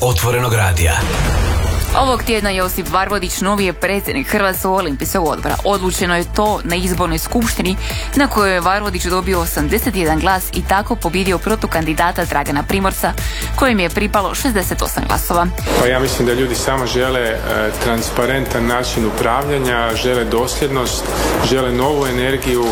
Otvorenog radija. Ovog tjedna Josip Varvodić novi je predsjednik Hrvatskog olimpijskog odbora. Odlučeno je to na izbornoj skupštini na kojoj je Varvodić dobio 81 glas i tako pobjedio protukandidata Dragana Primorca kojem je pripalo 68 glasova. Pa ja mislim da ljudi samo žele transparentan način upravljanja, žele dosljednost, žele novu energiju,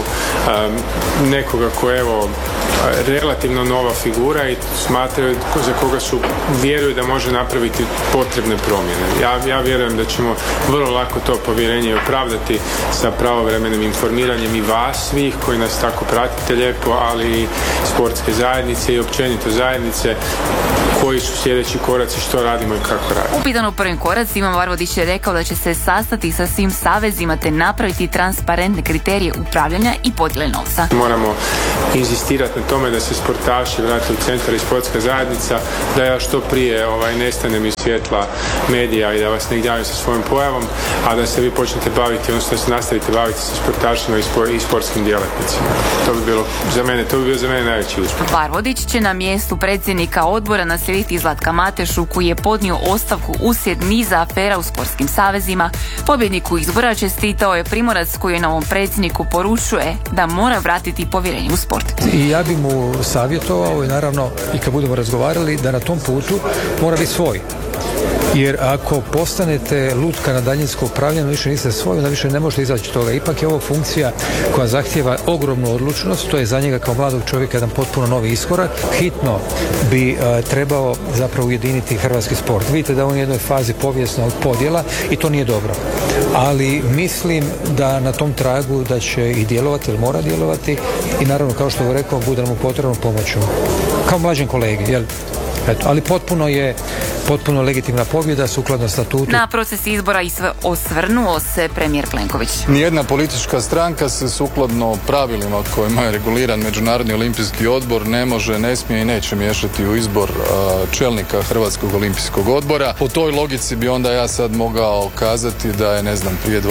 nekoga ko je relativno nova figura i smatraju za koga vjeruju da može napraviti potrebne promjene. Ja vjerujem da ćemo vrlo lako to povjerenje opravdati sa pravovremenim informiranjem i vas svih koji nas tako pratite lijepo, ali i sportske zajednice i općenito zajednice, koji su sljedeći koraci, što radimo i kako radimo. Upitan o prvim koracima, Varvodić je rekao da će se sastati sa svim savezima te napraviti transparentne kriterije upravljanja i podjele novca. Moramo inzistirati na tome da se sportaši vrate u centar i sportska zajednica, da ja što prije nestanem iz svjetla medija i da vas ne gnjavim sa svojom pojavom, a da se vi počnete baviti, odnosno da se nastavite baviti sa sportašima i sportskim djelatnicima. To bi bio za mene najveći uspjeh. Varvodić će na mjestu predsjednika odbora naslijediti Zlatka Matešu koji je podnio ostavku uslijed niza afera u sportskim savezima. Pobjedniku izbora čestitao je Primorac koji je novom predsjedniku poručuje da mora vratiti povjerenje u sport. I ja bih mu savjetovao i naravno i kad budemo razgovarali da na tom putu mora biti svoj. Jer ako postanete lutka na daljinsko upravljanje, više niste svoj, onda više ne možete izaći toga. Ipak je ovo funkcija koja zahtijeva ogromnu odlučnost, to je za njega kao mladog čovjeka jedan potpuno novi iskorak. Hitno bi trebao zapravo ujediniti hrvatski sport. Vidite da on je u jednoj fazi povijesnog podjela i to nije dobro. Ali mislim da na tom tragu da će i djelovati, ili mora djelovati i naravno kao što je rekao, bude mu potrebno pomoću. Kao mlađem kolegi, jel? Ali potpuno legitimna pobjeda sukladno statutu. Na proces izbora osvrnuo se premijer Plenković. Nijedna politička stranka se sukladno pravilima kojima je reguliran Međunarodni olimpijski odbor ne može, ne smije i neće miješati u izbor čelnika Hrvatskog olimpijskog odbora. Po toj logici bi onda ja sad mogao kazati da je, prije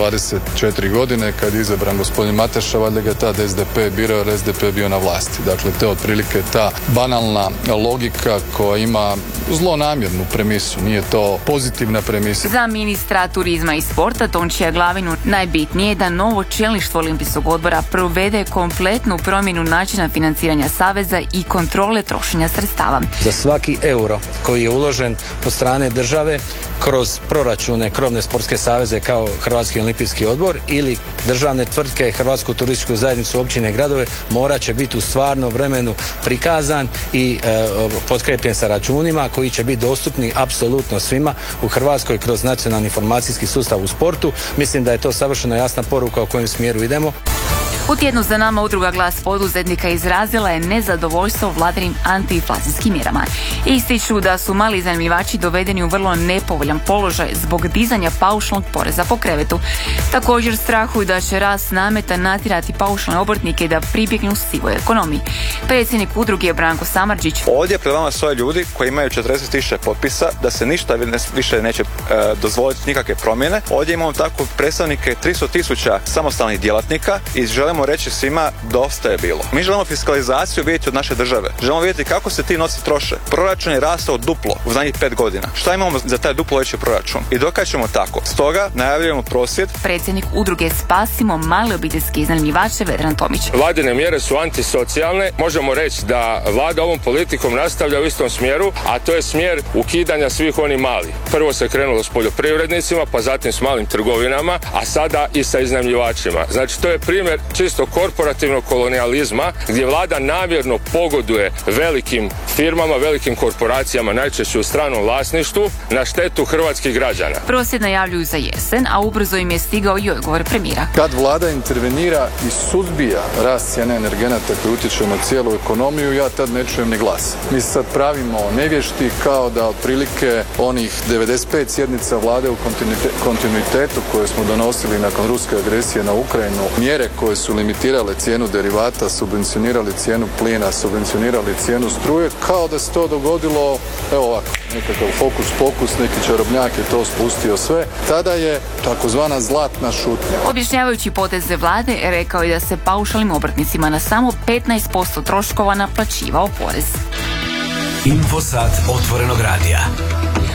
24 godine kad je izabran gospodin Mateša, valjda ga tad SDP birao jer SDP bio na vlasti. Dakle, to je otprilike ta banalna logika koja ima zlonamjernu premisu, nije to pozitivna premisa. Za ministra turizma i sporta Tončija Glavinu najbitnije je da novo čelništvo Olimpijskog odbora provede kompletnu promjenu načina financiranja saveza i kontrole trošenja sredstava. Za svaki euro koji je uložen od strane države kroz proračune krovne sportske saveze kao Hrvatski olimpijski odbor ili državne tvrtke, Hrvatsku turističku zajednicu, općine i gradove, morat će biti u stvarnom vremenu prikazan i potkrijepljen sa računima koji će biti dostupni apsolutno svima u Hrvatskoj kroz nacionalni informacijski sustav u sportu. Mislim da je to savršeno jasna poruka u kojem smjeru idemo. U tjednu za nama udruga Glas poduzetnika izrazila je nezadovoljstvo vladinim antiinflacijskim mjerama. Ističu da su mali iznajmljivači dovedeni u vrlo nepovoljan položaj zbog dizanja paušalnog poreza po krevetu. Također strahuju da će rast nameta natjerati paušalne obrtnike da pribjegnu sivoj ekonomiji. Predsjednik udruge je Branko Samardžić. Ovdje pred vama stoje ljudi koji imaju 40.000 potpisa da se ništa više neće dozvoliti nikakve promjene. Ovdje imamo tako predstavnike 300.000 samostalnih djelatnika i želimo reći svima dosta je bilo. Mi želimo fiskalizaciju vidjeti od naše države. Želimo vidjeti kako se ti novci troše. Proračun je rastao duplo u zadnjih 5 godina. Šta imamo za taj duplo veći proračun? I dokad ćemo tako? Stoga najavljujemo prosvjed. Predsjednik udruge Spasimo male obiteljske iznajmljivače Vedran Tomić. Vladine mjere su antisocijalne. Možemo reći da vlada ovom politikom nastavlja u istom smjeru, a to je smjer ukidanja svih onih malih. Prvo se krenulo s poljoprivrednicima, pa zatim s malim trgovinama, a sada i sa iznajmljivačima. Znači to je primjer čisto korporativnog kolonijalizma gdje vlada namjerno pogoduje velikim firmama, velikim korporacijama, najčešće u stranom vlasništvu, na štetu hrvatskih građana. Prosvjed najavljuju za jesen, a ubrzo im je stigao i odgovor premijera. Kad vlada intervenira i suzbija rast cijene energenata koji utječe na cijelu ekonomiju, ja tad ne čujem ni glas. Mi se sad pravimo nevješti kao da otprilike onih 95 sjednica vlade u kontinuitetu koje smo donosili nakon ruske agresije na Ukrajinu, mjere koje su limitirale cijenu derivata, subvencionirali cijenu plina, subvencionirali cijenu struje, kao da se to dogodilo, evo ovako, nekakav hokus pokus, neki čarobnjak je to spustio sve. Tada je takozvana zlatna šutnja. Objašnjavajući poteze vlade, rekao je da se paušalnim obrtnicima na samo 15% troškova naplaćivao porez. Infosat Otvorenog radija.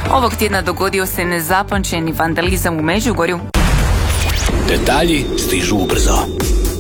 Ovog tjedna dogodio se nezapamćeni vandalizam u Međugorju. Detalji stižu ubrzo.